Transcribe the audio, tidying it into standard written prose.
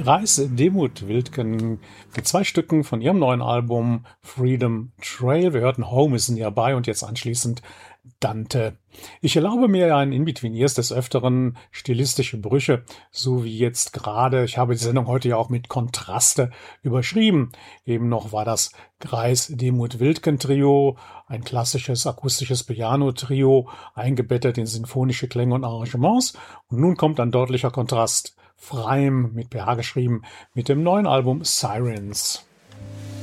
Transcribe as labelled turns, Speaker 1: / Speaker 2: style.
Speaker 1: Reis Demuth Wildken mit 2 Stücken von ihrem neuen Album Freedom Trail. Wir hörten Home is Nearby und jetzt anschließend Dante. Ich erlaube mir ja in In-Between-Ears des Öfteren stilistische Brüche, so wie jetzt gerade. Ich habe die Sendung heute ja auch mit Kontraste überschrieben. Eben noch war das Reis Demuth Wildken Trio, ein klassisches akustisches Piano-Trio, eingebettet in sinfonische Klänge und Arrangements. Und nun kommt ein deutlicher Kontrast. Freim mit PH geschrieben, mit dem neuen Album Sirens.